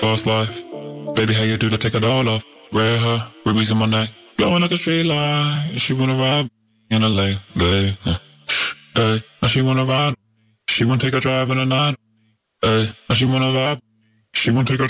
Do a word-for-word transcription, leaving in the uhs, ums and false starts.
fast life. Baby, how you do that? Take it all off. Red hair, rubies in my neck, glowing like a street light. She wanna ride in a late, late. Hey, now she wanna ride. She wanna take a drive in the night. Hey, now she wanna vibe. She wanna take a